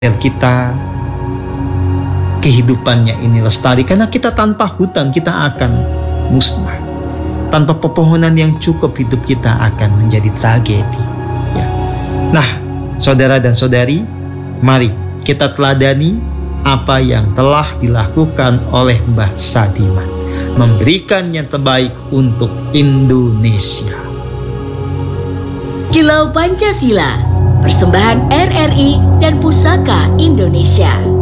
kita, kehidupannya ini lestari. Karena kita tanpa hutan kita akan musnah. Tanpa pepohonan yang cukup hidup kita akan menjadi tragedi. Ya. Nah, saudara dan saudari, mari kita teladani apa yang telah dilakukan oleh Mbah Sadiman, memberikan yang terbaik untuk Indonesia. Kilau Pancasila, persembahan RRI dan Pusaka Indonesia.